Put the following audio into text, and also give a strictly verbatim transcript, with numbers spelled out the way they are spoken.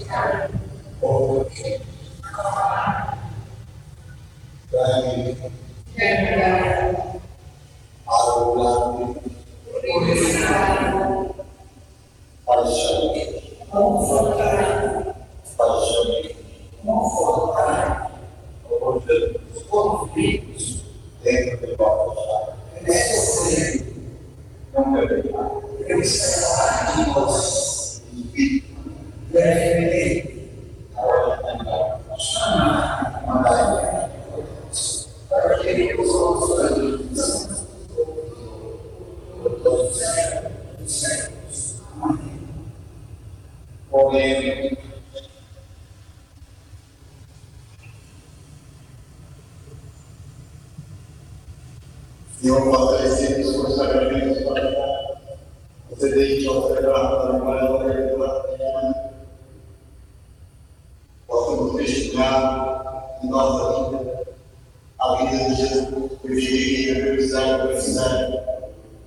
Porque daí ao lado paixão, paixão, onde os conflitos dentro de nós não devem de nós devem chamar uma para que os outros porém Senhor, fortalecemos os sacramentos para cá. Você deixa o sagrado da memória da possamos testemunhar em nossa vida a vida de Jesus, o direito, a felicidade, a felicidade.